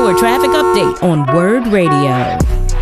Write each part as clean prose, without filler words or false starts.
for a traffic update on Word Radio.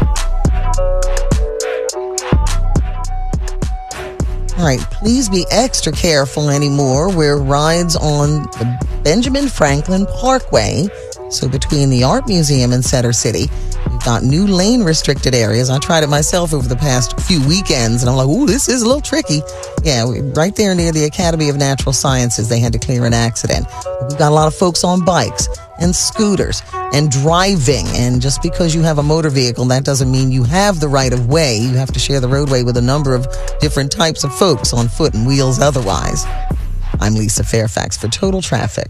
All right, please be extra careful anymore where rides on the Benjamin Franklin Parkway. So between the Art Museum and Center City, we've got new lane restricted areas. I tried it myself over the past few weekends, and I'm like, ooh, this is a little tricky. Yeah, right there near the Academy of Natural Sciences, they had to clear an accident. We've got a lot of folks on bikes and scooters and driving. And just because you have a motor vehicle, that doesn't mean you have the right of way. You have to share the roadway with a number of different types of folks on foot and wheels otherwise. I'm Lisa Fairfax for Total Traffic.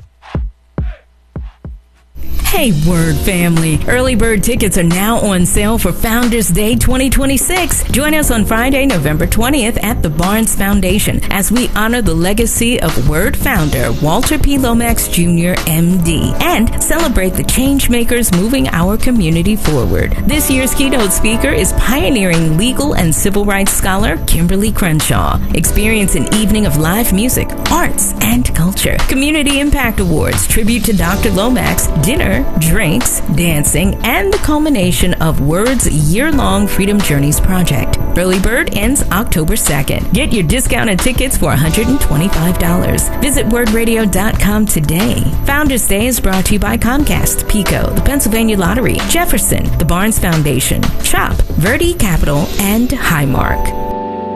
Hey, Word family. Early bird tickets are now on sale for Founders Day 2026. Join us on Friday, November 20th at the Barnes Foundation as we honor the legacy of Word founder Walter P. Lomax Jr., MD, and celebrate the change makers moving our community forward. This year's keynote speaker is pioneering legal and civil rights scholar Kimberly Crenshaw. Experience an evening of live music, arts, and culture. Community Impact Awards, tribute to Dr. Lomax, dinner, drinks, dancing, and the culmination of Word's year-long Freedom Journeys project. Early bird ends October 2nd. Get your discounted tickets for $125. Visit wordradio.com today. Founders Day is brought to you by Comcast, PECO, the Pennsylvania Lottery, Jefferson, the Barnes Foundation, CHOP, Verde Capital, and Highmark.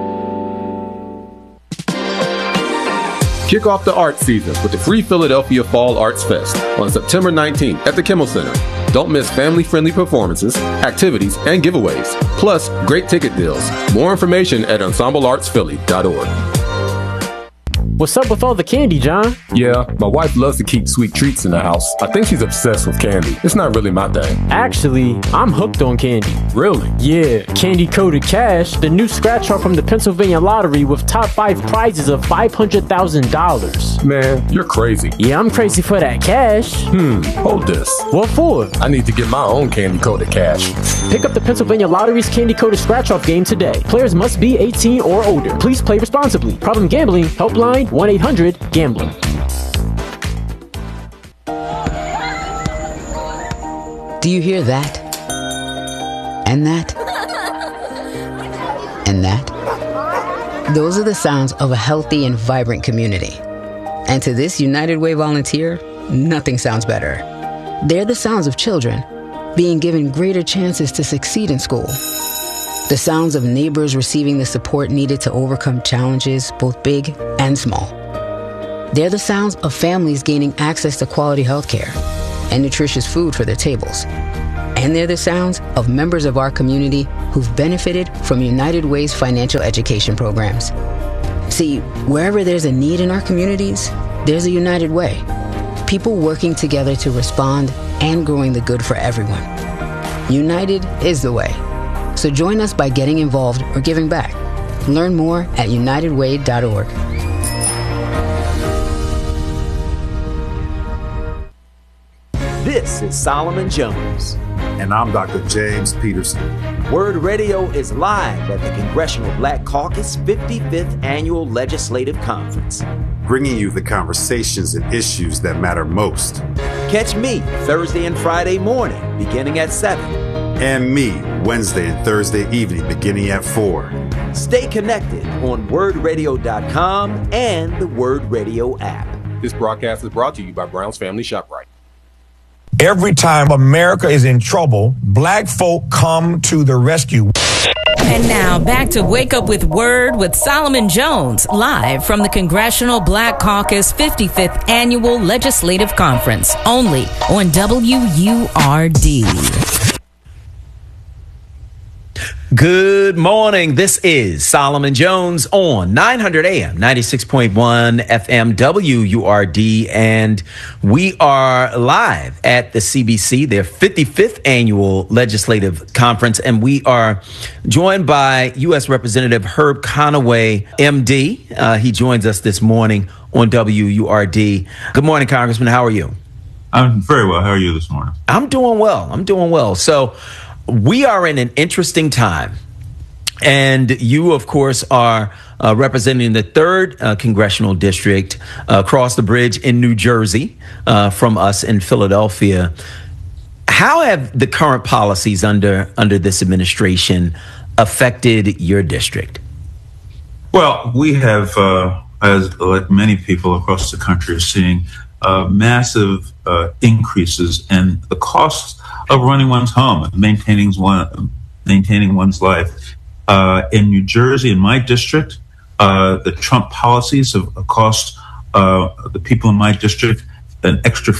Kick off the art season with the free Philadelphia Fall Arts Fest on September 19th at the Kimmel Center. Don't miss family-friendly performances, activities, and giveaways, plus great ticket deals. More information at ensembleartsphilly.org. What's up with all the candy, John? Yeah, my wife loves to keep sweet treats in the house. I think she's obsessed with candy. It's not really my thing. Actually, I'm hooked on candy. Really? Yeah, Candy Coated Cash, the new scratch off from the Pennsylvania Lottery with top 5 prizes of $500,000. Man, you're crazy. Yeah, I'm crazy for that cash. Hold this. What for? I need to get my own Candy Coated Cash. Pick up the Pennsylvania Lottery's Candy Coated Scratch Off game today. Players must be 18 or older. Please play responsibly. Problem gambling, helpline 1-800-GAMBLER. Do you hear that? And that? And that? Those are the sounds of a healthy and vibrant community. And to this United Way volunteer, nothing sounds better. They're the sounds of children being given greater chances to succeed in school. The sounds of neighbors receiving the support needed to overcome challenges, both big and small. They're the sounds of families gaining access to quality health care and nutritious food for their tables. And they're the sounds of members of our community who've benefited from United Way's financial education programs. See, wherever there's a need in our communities, there's a United Way. People working together to respond and growing the good for everyone. United is the way. So join us by getting involved or giving back. Learn more at unitedway.org. This is Solomon Jones. And I'm Dr. James Peterson. Word Radio is live at the Congressional Black Caucus 55th Annual Legislative Conference, bringing you the conversations and issues that matter most. Catch me Thursday and Friday morning, beginning at 7. And me Wednesday and Thursday evening, beginning at 4. Stay connected on wordradio.com and the Word Radio app. This broadcast is brought to you by Brown's Family ShopRite. Every time America is in trouble, black folk come to the rescue. And now back to Wake Up with Word with Solomon Jones, live from the Congressional Black Caucus 55th Annual Legislative Conference, only on WURD. Good morning. This is Solomon Jones on 900 AM, 96.1 FM, WURD, and we are live at the CBC, their 55th Annual Legislative Conference, and we are joined by U.S. Representative Herb Conaway, MD. He joins us this morning on WURD. Good morning, Congressman. How are you? I'm very well. How are you this morning? I'm doing well. So we are in an interesting time, and you, of course, are representing the 3rd Congressional District across the bridge in New Jersey from us in Philadelphia. How have the current policies under this administration affected your district? Well, we have, as like many people across the country, are seeing massive increases in the costs of running one's home and maintaining one's life. In New Jersey, in my district, the Trump policies have cost the people in my district an extra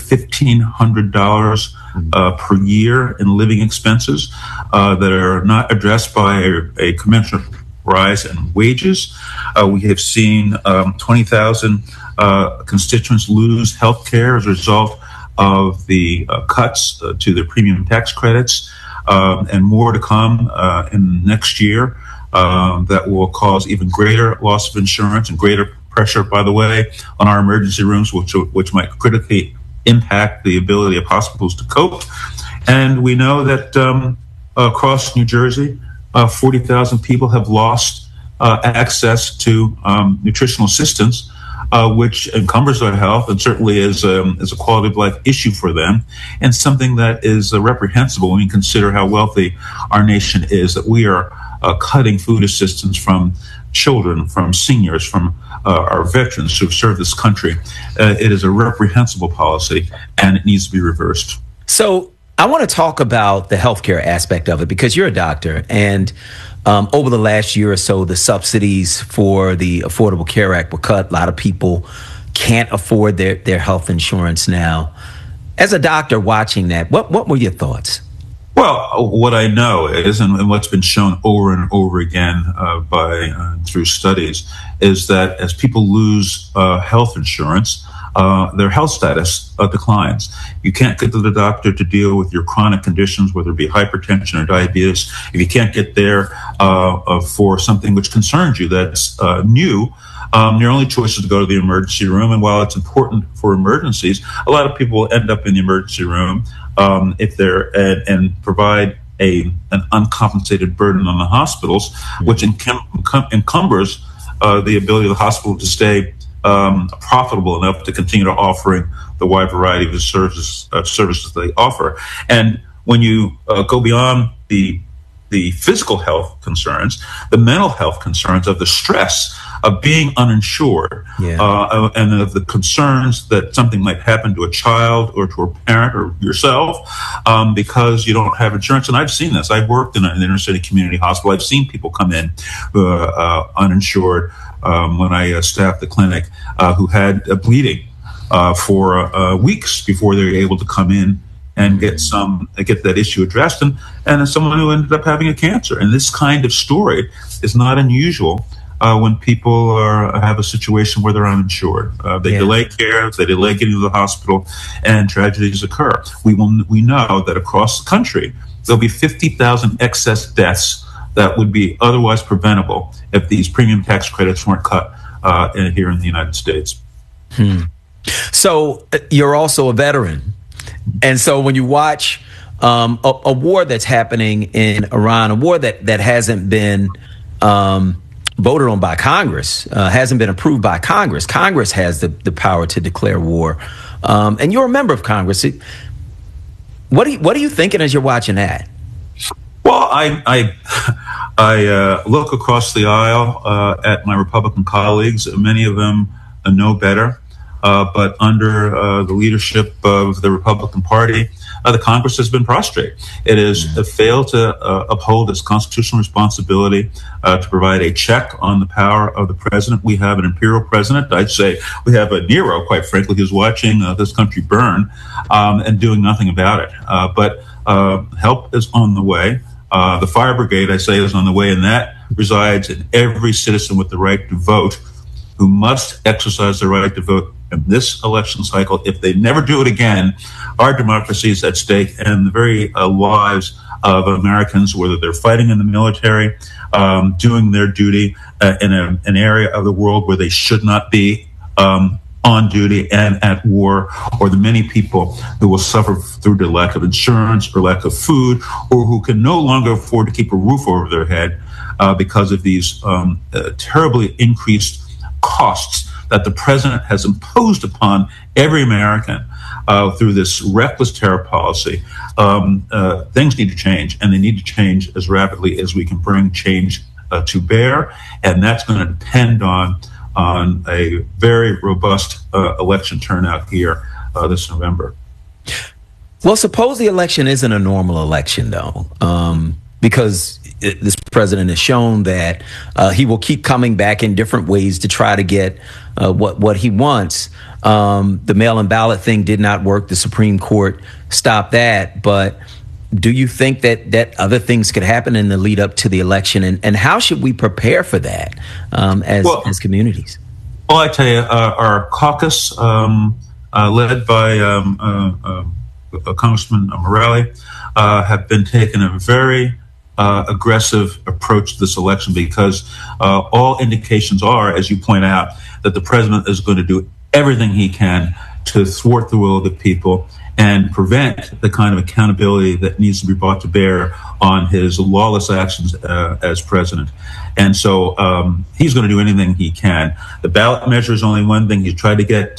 $1,500 per year in living expenses that are not addressed by a commensurate rise in wages. We have seen 20,000 constituents lose health care as a result of the cuts to their premium tax credits, and more to come in next year that will cause even greater loss of insurance and greater pressure, by the way, on our emergency rooms, which might critically impact the ability of hospitals to cope. And we know that across New Jersey, 40,000 people have lost access to nutritional assistance, which encumbers their health and certainly is a quality of life issue for them, and something that is reprehensible when we consider how wealthy our nation is, that we are cutting food assistance from children, from seniors, from our veterans who have served this country. It is a reprehensible policy, and it needs to be reversed. So I want to talk about the healthcare aspect of it, because you're a doctor, and over the last year or so, the subsidies for the Affordable Care Act were cut. A lot of people can't afford their health insurance now. As a doctor watching that, what were your thoughts? Well, what I know is, and what's been shown over and over again through studies, is that as people lose health insurance, their health status declines. You can't get to the doctor to deal with your chronic conditions, whether it be hypertension or diabetes. If you can't get there for something which concerns you that's new, your only choice is to go to the emergency room. And while it's important for emergencies, a lot of people end up in the emergency room if they're and provide an uncompensated burden on the hospitals, which encumbers the ability of the hospital to stay profitable enough to continue to offering the wide variety of the services they offer. And when you go beyond the physical health concerns, the mental health concerns of the stress of being uninsured, and of the concerns that something might happen to a child or to a parent or yourself because you don't have insurance. And I've seen this. I've worked in an inner city community hospital. I've seen people come in uninsured when I staffed the clinic who had bleeding for weeks before they were able to come in and get that issue addressed, and as someone who ended up having a cancer. And this kind of story is not unusual when people have a situation where they're uninsured. They delay care, they delay getting to the hospital, and tragedies occur. We know that across the country, there'll be 50,000 excess deaths that would be otherwise preventable if these premium tax credits weren't cut here in the United States. So you're also a veteran. And so when you watch a war that's happening in Iran, a war that hasn't been voted on by Congress, hasn't been approved by Congress. Congress has the power to declare war. And you're a member of Congress. What are you thinking as you're watching that? Well, I look across the aisle at my Republican colleagues. Many of them know better. But under the leadership of the Republican Party, the Congress has been prostrate. It has failed to uphold its constitutional responsibility to provide a check on the power of the president. We have an imperial president. I'd say we have a Nero, quite frankly, who's watching this country burn and doing nothing about it. But help is on the way. The fire brigade, I say, is on the way, and that resides in every citizen with the right to vote, who must exercise their right to vote in this election cycle. If they never do it again, our democracy is at stake, and the very lives of Americans, whether they're fighting in the military, doing their duty in an area of the world where they should not be on duty and at war, or the many people who will suffer through the lack of insurance or lack of food, or who can no longer afford to keep a roof over their head because of these terribly increased costs that the president has imposed upon every American. through this reckless terror policy, things need to change, and they need to change as rapidly as we can bring change to bear, and that's going to depend on a very robust election turnout here this November. Well, suppose the election isn't a normal election, though, because this president has shown that he will keep coming back in different ways to try to get what he wants. The mail-in ballot thing did not work. The Supreme Court stopped that. But do you think that other things could happen in the lead up to the election? And how should we prepare for that as communities? Well, I tell you, our caucus, led by Congressman Morelli, have been taking a very aggressive approach to this election because all indications are, as you point out, that the president is going to do everything he can to thwart the will of the people and prevent the kind of accountability that needs to be brought to bear on his lawless actions as president. And so he's going to do anything he can. The ballot measure is only one thing. He's tried to get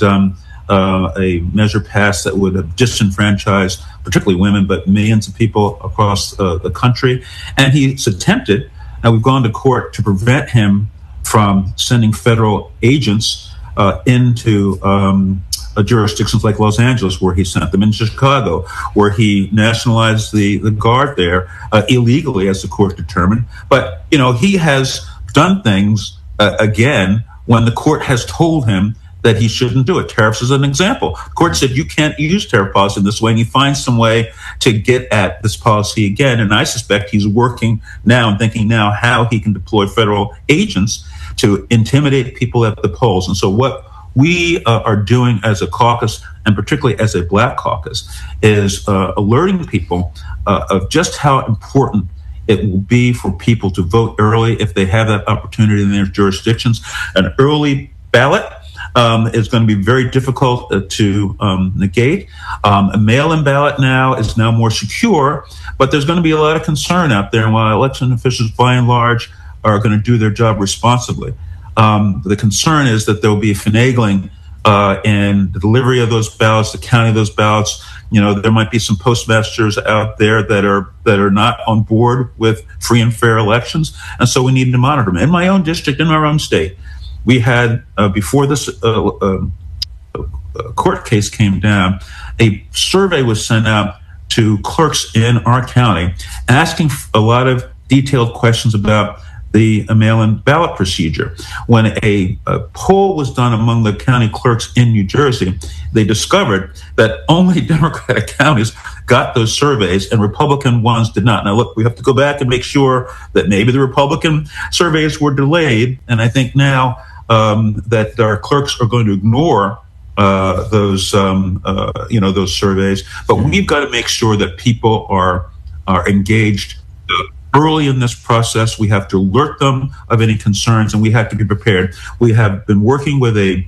a measure passed that would have disenfranchised particularly women, but millions of people across the country. And he's attempted, and we've gone to court to prevent him from sending federal agents into jurisdictions like Los Angeles, where he sent them, in Chicago, where he nationalized the guard there illegally, as the court determined. But, you know, he has done things, again, when the court has told him that he shouldn't do it. Tariffs is an example. The court said you can't use tariff policy in this way, and he finds some way to get at this policy again. And I suspect he's working now and thinking now how he can deploy federal agents to intimidate people at the polls. And so what we are doing as a caucus, and particularly as a Black caucus, is alerting people of just how important it will be for people to vote early if they have that opportunity in their jurisdictions. An early ballot is going to be very difficult to negate. A mail-in ballot now is now more secure, but there's going to be a lot of concern out there. And while election officials, by and large, are going to do their job responsibly, the concern is that there will be finagling in the delivery of those ballots, the counting of those ballots. You know, there might be some postmasters out there that are not on board with free and fair elections, and so we need to monitor them. In my own district, in our own state, we had, before this court case came down, a survey was sent out to clerks in our county asking a lot of detailed questions about the mail-in ballot procedure. When a poll was done among the county clerks in New Jersey, they discovered that only Democratic counties got those surveys and Republican ones did not. Now, look, we have to go back and make sure that maybe the Republican surveys were delayed, and I think now that our clerks are going to ignore those surveys. But we've got to make sure that people are engaged early in this process. We have to alert them of any concerns, and we have to be prepared. We have been working with a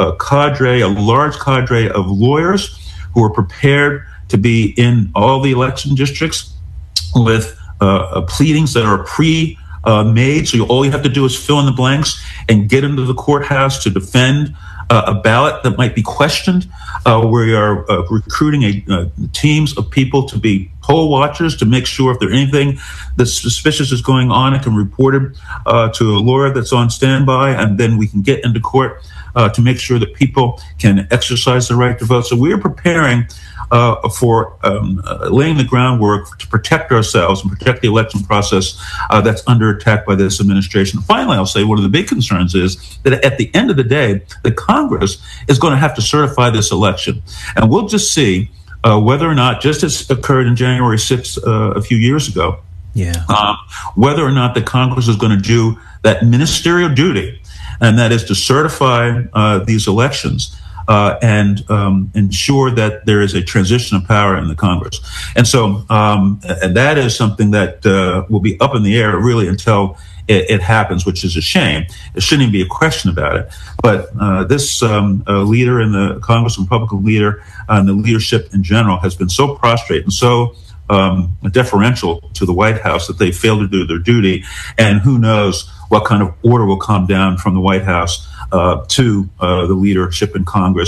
large cadre of lawyers who are prepared to be in all the election districts with pleadings that are made. So all you have to do is fill in the blanks and get into the courthouse to defend a ballot that might be questioned. We are recruiting teams of people to be poll watchers to make sure if there's anything that's suspicious is going on, it can report it to a lawyer that's on standby, and then we can get into court to make sure that people can exercise the right to vote. So we're preparing for laying the groundwork to protect ourselves and protect the election process that's under attack by this administration. Finally, I'll say one of the big concerns is that at the end of the day, the Congress is going to have to certify this election. And we'll just see whether or not, just as occurred in January 6th a few years ago, whether or not the Congress is going to do that ministerial duty, and that is to certify these elections and ensure that there is a transition of power in the Congress. And so and that is something that will be up in the air really until it happens, which is a shame. There shouldn't even be a question about it. But this leader in the Congress, Republican leader, and the leadership in general has been so prostrate and so deferential to the White House that they failed to do their duty. And who knows what kind of order will come down from the White House to the leadership in Congress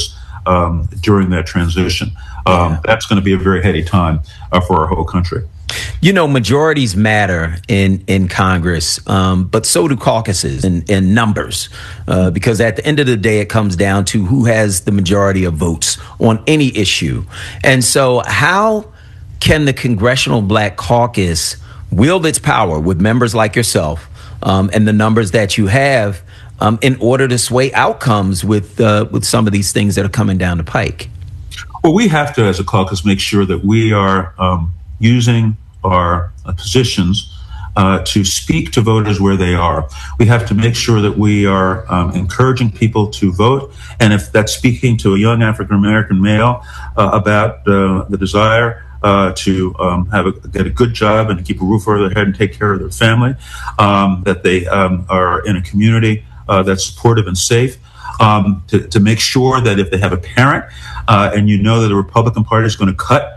during that transition. That's going to be a very heady time for our whole country. You know, majorities matter in Congress, but so do caucuses in numbers, because at the end of the day, it comes down to who has the majority of votes on any issue. And so how can the Congressional Black Caucus wield its power with members like yourself and the numbers that you have in order to sway outcomes with some of these things that are coming down the pike? Well, we have to, as a caucus, make sure that we are using our positions to speak to voters where they are. We have to make sure that we are encouraging people to vote. And if that's speaking to a young African-American male about the desire to get a good job and to keep a roof over their head and take care of their family, that they are in a community that's supportive and safe, to make sure that if they have a parent and you know that the Republican Party is going to cut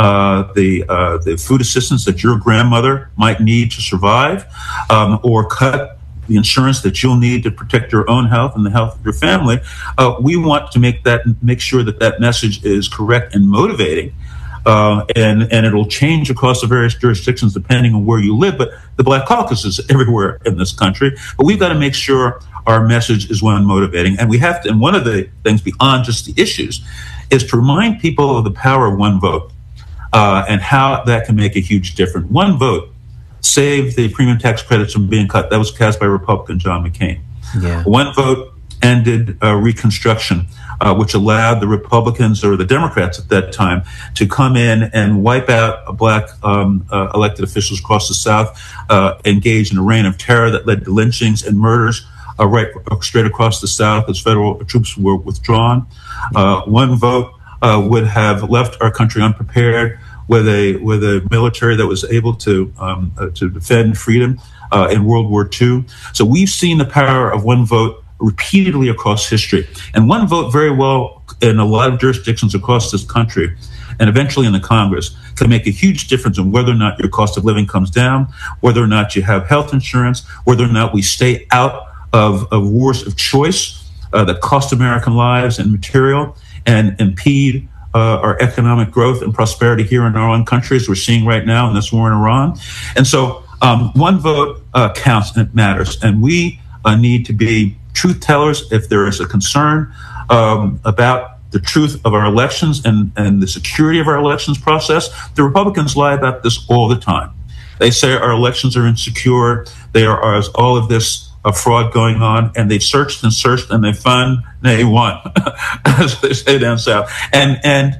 the food assistance that your grandmother might need to survive, or cut the insurance that you'll need to protect your own health and the health of your family, we want to make sure that message is correct and motivating. And it'll change across the various jurisdictions depending on where you live. But the Black Caucus is everywhere in this country. But we've got to make sure our message is one motivating. And we have to, and one of the things beyond just the issues is to remind people of the power of one vote and how that can make a huge difference. One vote saved the premium tax credits from being cut. That was cast by Republican John McCain. Yeah. One vote ended Reconstruction, which allowed the Republicans or the Democrats at that time to come in and wipe out Black elected officials across the South, engage in a reign of terror that led to lynchings and murders right straight across the South as federal troops were withdrawn. One vote would have left our country unprepared with a military that was able to defend freedom in World War II. So we've seen the power of one vote repeatedly across history. And one vote very well in a lot of jurisdictions across this country, and eventually in the Congress, can make a huge difference in whether or not your cost of living comes down, whether or not you have health insurance, whether or not we stay out of wars of choice that cost American lives and material and impede our economic growth and prosperity here in our own country, as we're seeing right now in this war in Iran. And so one vote counts and it matters. And we need to be truth tellers if there is a concern about the truth of our elections and the security of our elections process. The Republicans lie about this all the time. They say our elections are insecure. There is all of this fraud going on, and they've searched and they found nay one, as they say down south. And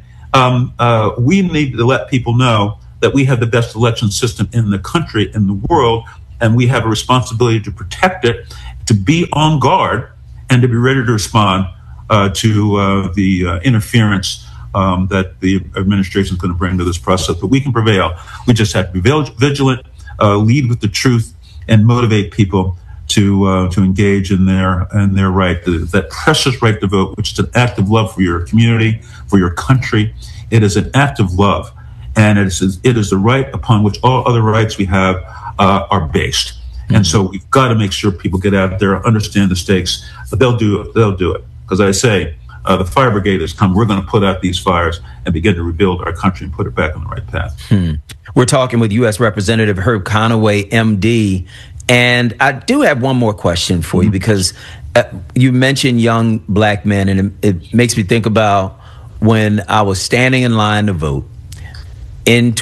we need to let people know that we have the best election system in the country, in the world, and we have a responsibility to protect it, to be on guard, and to be ready to respond to the interference that the administration is going to bring to this process. But we can prevail. We just have to be vigilant, lead with the truth, and motivate people to engage in their right, that precious right to vote, which is an act of love for your community, for your country. It is an act of love, and it is the right upon which all other rights we have are based. And so we've got to make sure people get out there, understand the stakes, but they'll do it. They'll do it. Because I say, the fire brigade has come. We're going to put out these fires and begin to rebuild our country and put it back on the right path. We're talking with U.S. Representative Herb Conaway, MD. And I do have one more question for you, because you mentioned young Black men, and it makes me think about when I was standing in line to vote in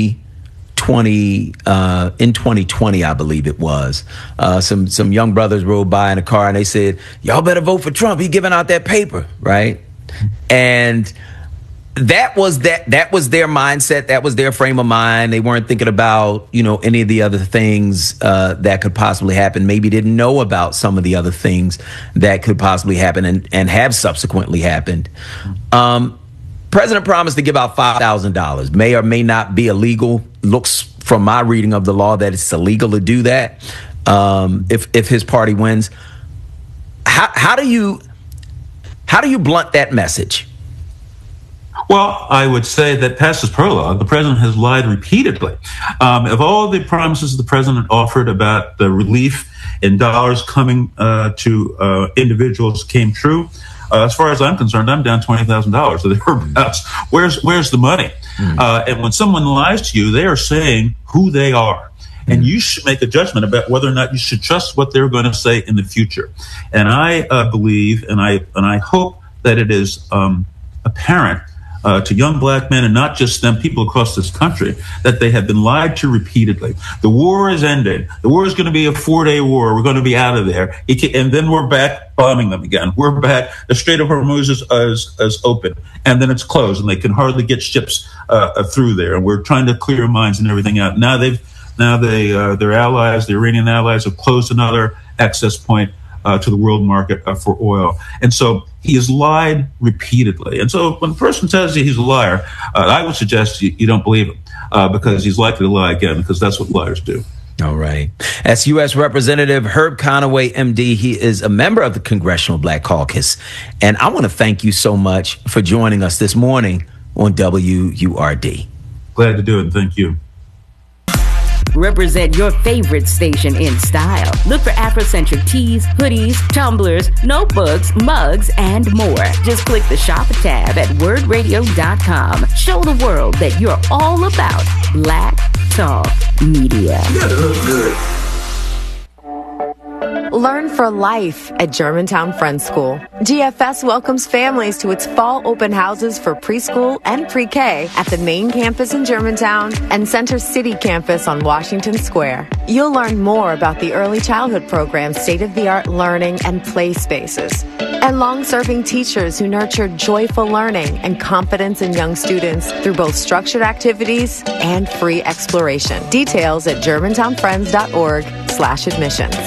2020, I believe it was. Some young brothers rode by in a car and they said, "Y'all better vote for Trump. He's giving out that paper," right? And that was their mindset. That was their frame of mind. They weren't thinking about, any of the other things that could possibly happen. Maybe didn't know about some of the other things that could possibly happen and have subsequently happened. President promised to give out $5,000. May or may not be illegal. Looks from my reading of the law that it's illegal to do that if his party wins. How do you blunt that message? Well, I would say that past his prologue, the president has lied repeatedly. If all the promises the president offered about the relief in dollars coming to individuals came true, as far as I'm concerned, I'm down $20,000 or thereabouts. Where's the money? And when someone lies to you, they are saying who they are. And you should make a judgment about whether or not you should trust what they're going to say in the future. And I believe, and I hope that it is apparent to young black men, and not just them, people across this country, that they have been lied to repeatedly. The war is ending. The war is going to be a 4-day war. We're going to be out of there. And then we're back bombing them again. We're back. The Strait of Hormuz is open, and then it's closed, and they can hardly get ships through there. And we're trying to clear mines and everything out. Now their allies, the Iranian allies, have closed another access point to the world market for oil. And so he has lied repeatedly. And so when a person tells you he's a liar, I would suggest you don't believe him because he's likely to lie again, because that's what liars do. All right. That's U.S. Representative Herb Conaway, MD. He is a member of the Congressional Black Caucus. And I want to thank you so much for joining us this morning on WURD. Glad to do it. Thank you. Represent your favorite station in style. Look for Afrocentric tees, hoodies, tumblers, notebooks, mugs, and more. Just click the shop tab at wordradio.com. Show the world that you're all about Black Talk Media. You gotta look good. Learn for life at Germantown Friends School. GFS welcomes families to its fall open houses for preschool and pre-K at the main campus in Germantown and Center City campus on Washington Square. You'll learn more about the early childhood program's state-of-the-art learning and play spaces, and long-serving teachers who nurture joyful learning and confidence in young students through both structured activities and free exploration. Details at germantownfriends.org/admissions.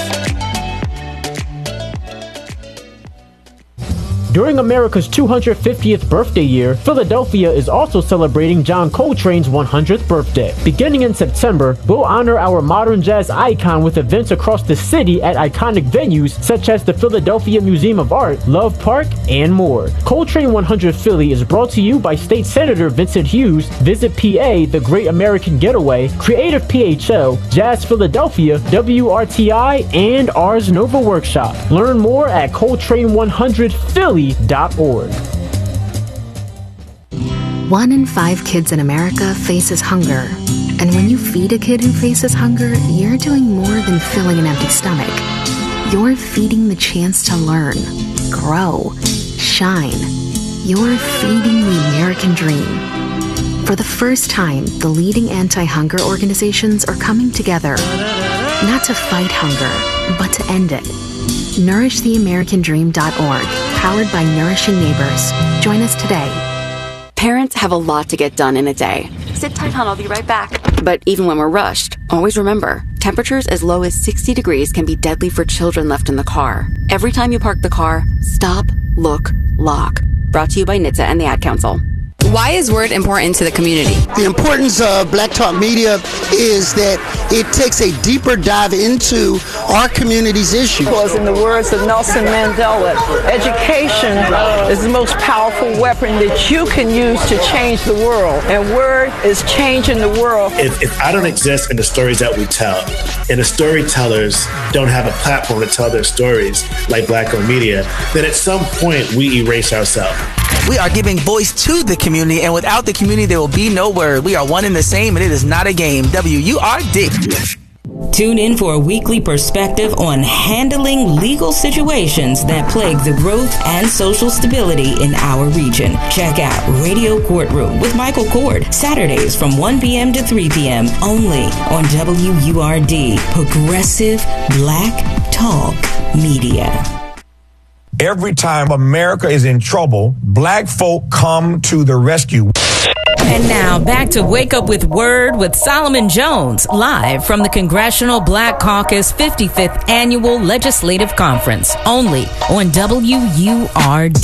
During America's 250th birthday year, Philadelphia is also celebrating John Coltrane's 100th birthday. Beginning in September, we'll honor our modern jazz icon with events across the city at iconic venues such as the Philadelphia Museum of Art, Love Park, and more. Coltrane 100 Philly is brought to you by State Senator Vincent Hughes, Visit PA, The Great American Getaway, Creative PHL, Jazz Philadelphia, WRTI, and Ars Nova Workshop. Learn more at Coltrane100Philly.org. 1 in 5 kids in America faces hunger. And when you feed a kid who faces hunger, you're doing more than filling an empty stomach. You're feeding the chance to learn, grow, shine. You're feeding the American dream. For the first time, the leading anti-hunger organizations are coming together, not to fight hunger, but to end it. NourishTheAmericanDream.org, powered by Nourishing Neighbors. Join us today. Parents have a lot to get done in a day. Sit tight, hon, I'll be right back. But even when we're rushed, always remember, temperatures as low as 60 degrees can be deadly for children left in the car. Every time you park the car, stop, look, lock. Brought to you by NHTSA and the Ad Council. Why is WURD important to the community? The importance of Black Talk Media is that it takes a deeper dive into our community's issues. Because in the words of Nelson Mandela, education is the most powerful weapon that you can use to change the world. And WURD is changing the world. If I don't exist in the stories that we tell, and the storytellers don't have a platform to tell their stories like Black-owned media, then at some point we erase ourselves. We are giving voice to the community, and without the community, there will be no WURD. We are one and the same, and it is not a game. WURD. Tune in for a weekly perspective on handling legal situations that plague the growth and social stability in our region. Check out Radio Courtroom with Michael Cord, Saturdays from 1 p.m. to 3 p.m. only on WURD, Progressive Black Talk Media. Every time America is in trouble, Black folk come to the rescue. And now back to Wake Up with WURD with Solomon Jones, live from the Congressional Black Caucus 55th Annual Legislative Conference, only on WURD.